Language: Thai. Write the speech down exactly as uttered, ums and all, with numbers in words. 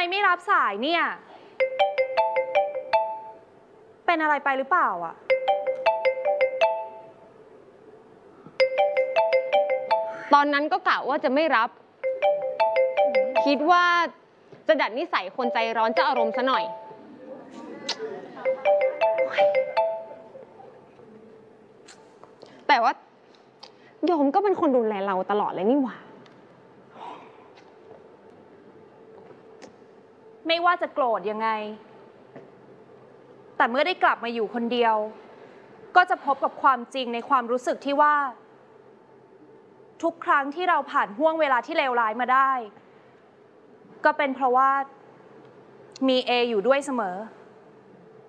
ไม่รับสายเนี่ยเป็นอะไรไปหรือเปล่าอ่ะตอนนั้นก็กะว่าจะไม่รับคิดว่าจะดัดนิสัยคนใจร้อนเจ้าอารมณ์ซะหน่อยแต่ว่ายอมก็เป็นคนดูแลเราตลอดเลยนี่หว่าไม่ว่าจะโกรธยังไงแต่เมื่อได้กลับมาอยู่คนเดียวก็จะพบกับความจริงในความรู้สึกที่ว่าทุกครั้งที่เราผ่านห่วงเวลาที่เลวร้ายมาได้ก็เป็นเพราะว่ามีเออยู่ด้วยเสมอ